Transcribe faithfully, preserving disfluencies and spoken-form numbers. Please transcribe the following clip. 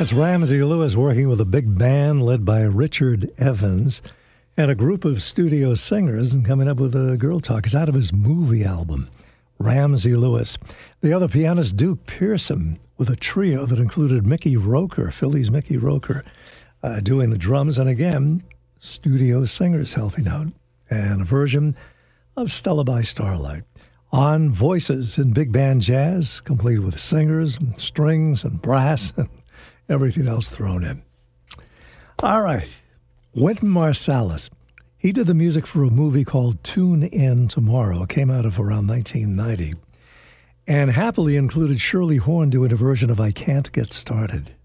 That's Ramsey Lewis working with a big band led by Richard Evans and a group of studio singers and coming up with a Girl Talk. It's out of his movie album, Ramsey Lewis. The other pianist, Duke Pearson, with a trio that included Mickey Roker, Philly's Mickey Roker, uh, doing the drums. And again, studio singers helping out. And a version of Stella by Starlight. On voices in big band jazz, complete with singers and strings and brass and everything else thrown in. All right. Wynton Marsalis. He did the music for a movie called Tune In Tomorrow. It came out of around nineteen ninety. And happily included Shirley Horn doing a version of I Can't Get Started.